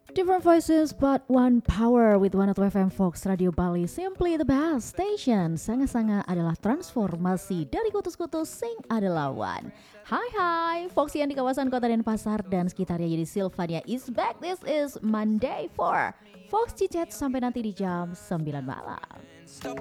Different voices but one power with 102 FM Fox Radio Bali, simply the best station. Sanga-sanga adalah transformasi dari kutus-kutus sing adalah one. Hai Fox yang di kawasan Kota Denpasar dan sekitarnya, jadi Sylvania is back. This is Monday for Fox Cicet sampai nanti di jam 9 malam.